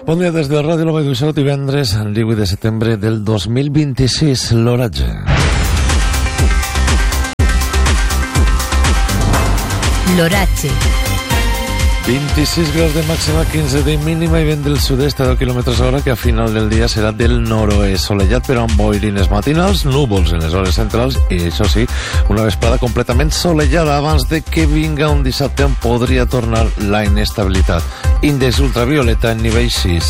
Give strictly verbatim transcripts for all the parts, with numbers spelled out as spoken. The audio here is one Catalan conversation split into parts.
Bon dia des de Ràdio La Vall d'Uixó, divendres divuit de setembre del dos mil vint-i-sis, l'oratge. L'oratge. vint-i-sis graus de màxima, quinze de mínima i vent del sud-est a deu quilòmetres hora, que a final del dia serà del nord-oest. Solellat però amb boirines matinals, núvols en les hores centrals i, això sí, una vesprada completament solellada. Abans de que vinga un dissabte on podria tornar la inestabilitat. Índex ultravioleta en nivell sis.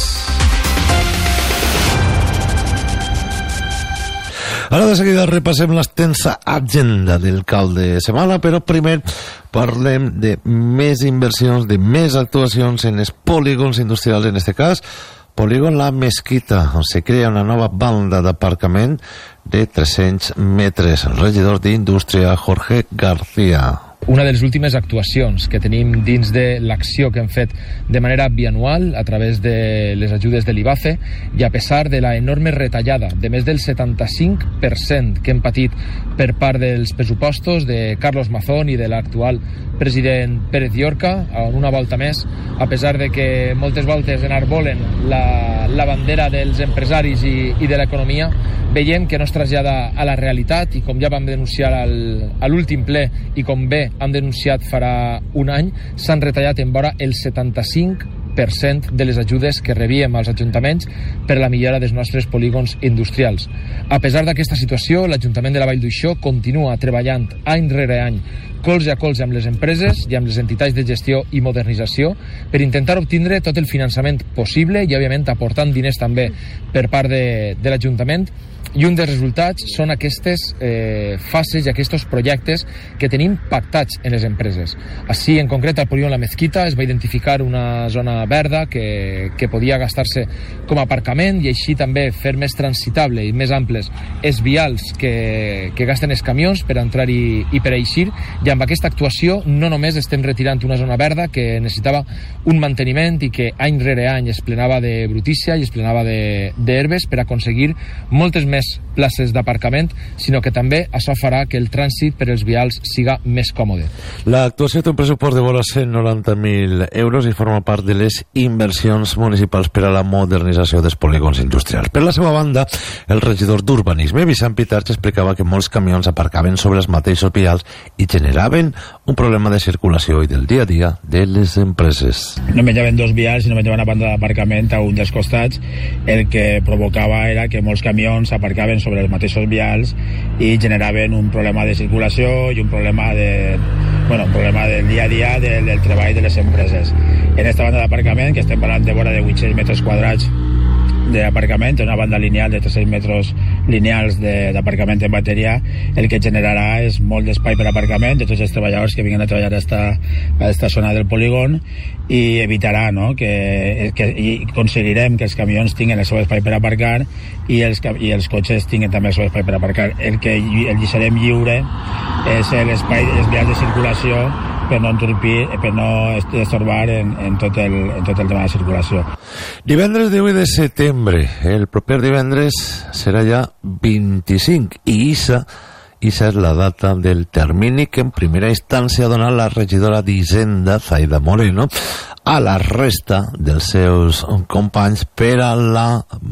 Ara de seguida repassem l'extensa agenda del cap de setmana, però primer parlem de més inversions, de més actuacions en els polígons industrials, en este cas, polígon La Mesquita, on se crea una nova banda d'aparcament de tres-cents metres. El regidor d'Indústria, Jorge García. Una de les últimes actuacions que tenim dins de l'acció que hem fet de manera bianual a través de les ajudes de l'I B A C E, i a pesar de la enorme retallada de més del setanta-cinc per cent que hem patit per part dels pressupostos de Carlos Mazón i de l'actual president Pérez Llorca, on una volta més, a pesar de que moltes voltes enarbolen la, la bandera dels empresaris i, i de l'economia, veiem que no es trasllada a la realitat, i com ja vam denunciar al, a l'últim ple i com bé han denunciat farà un any, s'han retallat en vora el setanta-cinc per cent de les ajudes que rebíem als ajuntaments per la millora dels nostres polígons industrials. A pesar d'aquesta situació, l'Ajuntament de la Vall d'Uixó continua treballant any rere any colze a colze amb les empreses i amb les entitats de gestió i modernització per intentar obtindre tot el finançament possible i, òbviament, aportant diners també per part de, de l'Ajuntament. I un dels resultats són aquestes eh, fases i aquests projectes que tenim pactats en les empreses. Així, en concret, al polígon La Mesquita es va identificar una zona verda que, que podia gastar-se com a aparcament i així també fer més transitable i més amples els vials que, que gasten els camions per entrar i, i per eixir. I amb aquesta actuació no només estem retirant una zona verda que necessitava un manteniment i que any rere any es plenava de brutícia i es plenava d'herbes per aconseguir moltes més places d'aparcament, sinó que també això farà que el trànsit per els vials siga més còmode. L'actuació té un pressupost de vora cent noranta mil euros i forma part de les inversions municipals per a la modernització dels polígons industrials. Per la seva banda, el regidor d'Urbanisme, Vicent Pitarch, explicava que molts camions aparcaven sobre els mateixos vials i generaven un problema de circulació i del dia a dia de les empreses. No menjaven dos vials, sinó menjaven una banda d'aparcament a un dels costats, el que provocava era que molts camions aparcaven sobre els mateixos vials i generaven un problema de circulació i un problema de, bueno, un problema del dia a dia del, del treball de les empreses. En aquesta banda d'aparcament, que estem parlant de vora de vuit-cents metres quadrats d'aparcament, una banda lineal de tres-cents metres lineals d'aparcament en bateria, el que generarà és molt d'espai per aparcament de tots els treballadors que vinguen a treballar a esta, a esta zona del polígon, i evitarà, no?, que, que i aconseguirem que els camions tinguin el seu espai per aparcar i els, i els cotxes tinguin també el seu espai per aparcar. El que el deixarem lliure és l'espai, els vials de circulació, per no entorpir, per no estorbar en, en, tot el, en tot el tema de circulació. Divendres divuit de setembre, el proper divendres serà ja vint-i-cinc, i Issa, Issa és la data del termini que en primera instància ha donat la regidora d'Hisenda, Zaida Moreno, a la resta dels seus companys per a la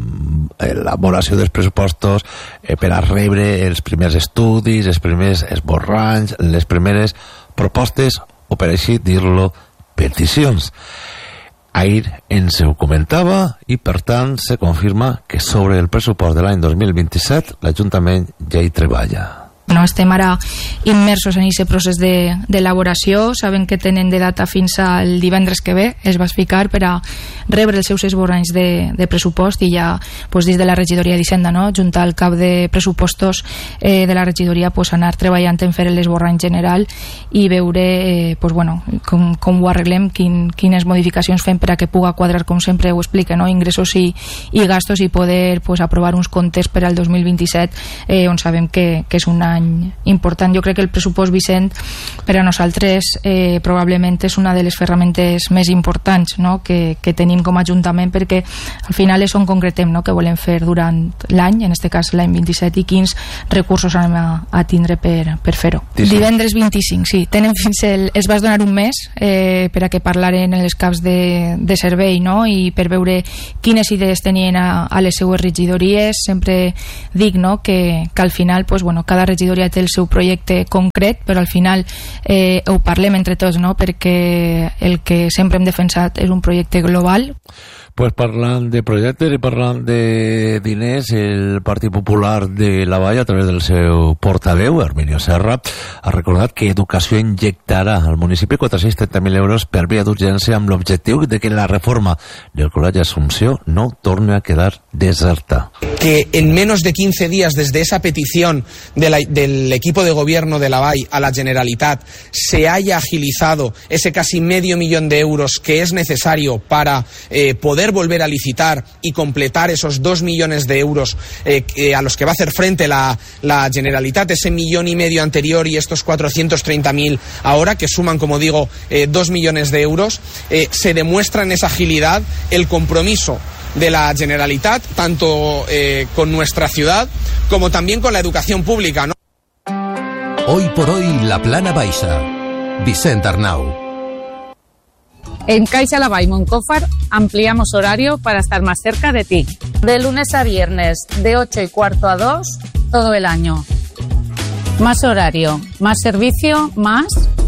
elaboració dels pressupostos, eh, per a rebre els primers estudis, els primers esborranys, les primeres propostes, o per així dir-lo, peticions. Ahir ens ho comentava i, per tant, se confirma que sobre el pressupost de l'any dos mil vint-i-set l'Ajuntament ja hi treballa. No estem ara immersos en aquest procés d'elaboració. Saben que tenen de data fins al divendres que ve, es va ficar per a rebre els seus esborranys de, de pressupost, i ja pues, des de la regidoria d'Hisenda, no?, junt al cap de pressupostos eh, de la regidoria, pues, anar treballant en fer l'esborrany general i veure eh, pues, bueno, com, com ho arreglem, quin, quines modificacions fem per a que puga quadrar, com sempre ho explica, no?, ingressos i, i gastos, i poder pues, aprovar uns comptes per al dos mil vint-i-set, eh, on sabem que, que és un any any important. Jo crec que el pressupost, Vicent, per a nosaltres eh, probablement és una de les ferramentes més importants, no? que, que tenim com a Ajuntament, perquè al final és on concretem, no? que volem fer durant l'any, en aquest cas l'any vint-i-set, i quins recursos anem a, a tindre per, per fer-ho. Divendres vint-i-cinc, sí. Tenen fins el, es va donar un mes eh, per a que parlaren els caps de, de servei, no? I per veure quines idees tenien a, a les seues regidories. Sempre dic, no? que, que al final pues, bueno, cada regidoria té el seu projecte concret, però al final eh, ho parlem entre tots, no? perquè el que sempre hem defensat és un projecte global. Pues parlant de projectes i parlant de diners, el Partit Popular de la Vall, a través del seu portaveu, Herminio Serra, ha recordat que Educació injectarà al municipi quatre-cents trenta mil euros per via d'urgència amb l'objectiu de que la reforma del Col·legi Asunción no torne a quedar deserta. Que en menos de quince días desde esa petición de la, del equipo de gobierno de la Vall a la Generalitat se haya agilizado ese casi medio millón de euros que es necesario para eh, poder volver a licitar y completar esos dos millones de euros eh, eh, a los que va a hacer frente la, la Generalitat, ese millón y medio anterior y estos cuatrocientos treinta mil ahora, que suman, como digo, eh, dos millones de euros, eh, se demuestra en esa agilidad el compromiso de la Generalitat, tanto eh, con nuestra ciudad como también con la educación pública, ¿no? Hoy por hoy, la Plana Baixa. Vicent Arnau. En Caixa Lavall Moncófar ampliamos horario para estar más cerca de ti. De lunes a viernes, de ocho y cuarto a dos, todo el año. Más horario, más servicio, más...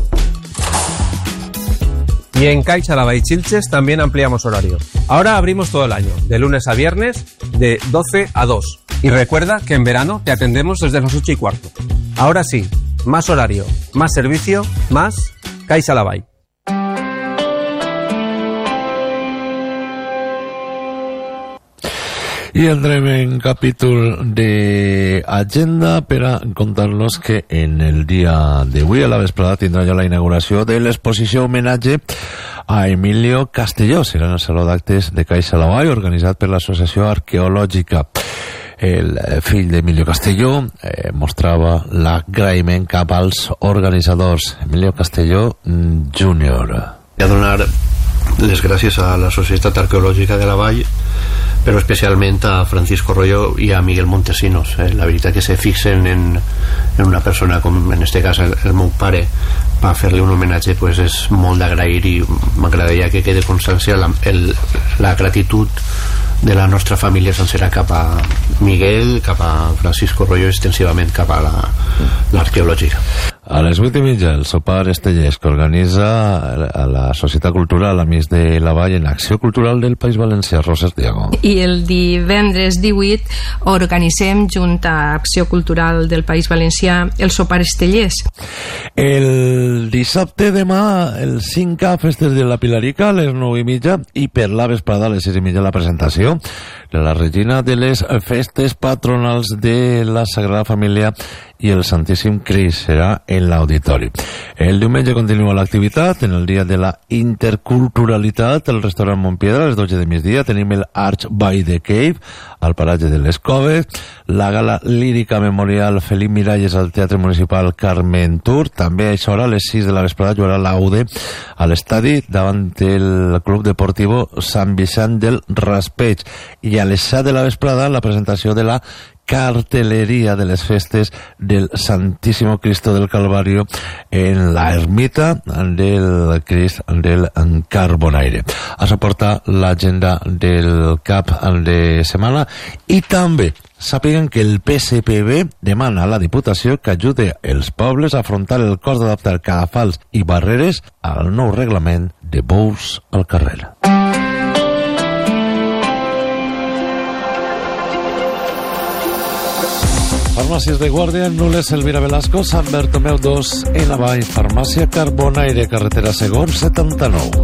Y en Caixa Lavall Xilxes también ampliamos horario. Ahora abrimos todo el año, de lunes a viernes, de doce a dos. Y recuerda que en verano te atendemos desde las ocho y cuarto. Ahora sí, más horario, más servicio, más Caixa Lavall. Y entrem en capítol de agenda per a contar-los que en el dia d'avui a la vesprada tindrà ja la inauguració de l'exposició homenatge a Emilio Castelló. Serà en el Saló d'Actes de Caixa Lavall, organitzat per l'Associació Arqueològica. El fill d'Emilio Castelló eh, mostrava l'agraïment cap als organitzadors. Emilio Castelló júnior. I a donar les gràcies a la Societat Arqueològica de la Vall, però especialment a Francisco Royo i a Miguel Montesinos. Eh, la veritat que se fixen en, en una persona com en este cas el, el meu pare, per fer-li un homenatge pues és molt d'agrair, i m'agradaria que quede constància la, el, la gratitud de la nostra família sencera cap a Miguel, cap a Francisco Royo, extensivament cap a l'arqueològica. A les vuit i mitja, el sopar estellers que organitza a la Societat Cultural Amics de la Vall en Acció Cultural del País Valencià. Roses Diego. I el divendres divuit organitzem, junt a Acció Cultural del País Valencià, el sopar estellers. El dissabte demà, el cinc A Festes de la Pilarica, a les nou i mitja, i per la vesprada, a les sis i mitja, la presentació de la Regina de les Festes Patronals de la Sagrada Família i el Santíssim Crist. Serà en l'auditori. El diumenge continua l'activitat. En el dia de la interculturalitat, el restaurant Montpiedra, a les dotze de migdia, tenim el Arch by the Cave al paratge de les Coves, la gala lírica memorial Felip Miralles al Teatre Municipal Carmen Tur. També a això hora, a les sis de la vesprada, jugarà l'Aude a l'estadi davant el Club Deportivo Sant Vicent del Raspeig, i a les set de la vesprada la presentació de la cartelería de las festes del Santísimo Cristo del Calvario en la ermita del Crist del Carbonaire. A soportar l'agenda del cap de setmana. I també sàpiguen que el P S P B demana a la Diputació que ajude els pobles a afrontar el cost d'adaptar cadafals i barreres al nou reglament de bous al carrer. Farmàcies de Guàrdia, Nules, Elvira Velasco, Sant Bertomeu dos, en Avall, Farmàcia Carbonaire, carretera Segón, setanta-nou.